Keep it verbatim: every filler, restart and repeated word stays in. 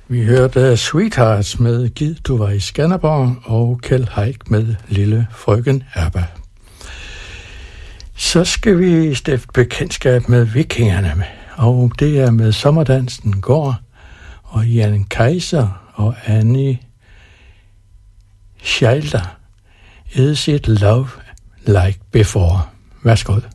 Vi hørte Sweethearts med Gid, du var i Skanderborg, og Kjeld Haik med Lille Frøken Erba. Så skal vi stifte bekendtskab med vikingerne, og det er med Sommerdansen går, og Jan Kaiser og Annie Schalder, Is It Love Like Before. Værsgo.